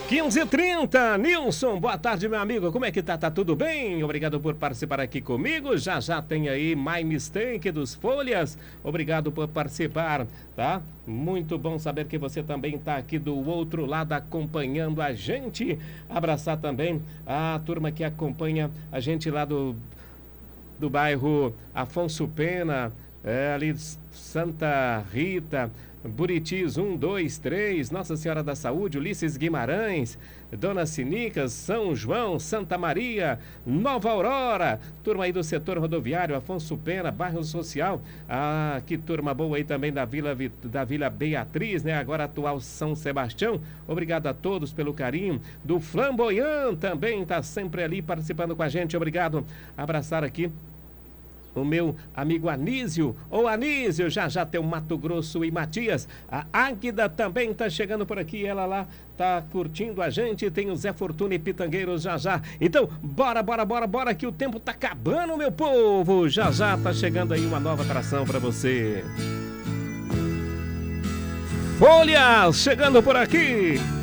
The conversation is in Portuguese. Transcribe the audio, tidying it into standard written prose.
15h30, Nilson, boa tarde, meu amigo, como é que tá? Tá tudo bem? Obrigado por participar aqui comigo, já tem aí My Mistake dos Folhas, obrigado por participar, tá? Muito bom saber que você também tá aqui do outro lado acompanhando a gente, abraçar também a turma que acompanha a gente lá do bairro Afonso Pena, ali Santa Rita, Buritis 1, 2, 3, Nossa Senhora da Saúde, Ulisses Guimarães, Dona Sinicas, São João, Santa Maria, Nova Aurora, turma aí do setor rodoviário, Afonso Pena, bairro social, que turma boa aí também da Vila Beatriz, né? Agora atual São Sebastião, obrigado a todos pelo carinho, do Flamboyant também tá sempre ali participando com a gente, obrigado, abraçar aqui o meu amigo Anísio, já tem o Mato Grosso e Matias, a Águida também tá chegando por aqui, ela lá tá curtindo a gente, tem o Zé Fortuna e Pitangueiros já, então bora que o tempo tá acabando, meu povo, já tá chegando aí uma nova atração para você. Folhas chegando por aqui.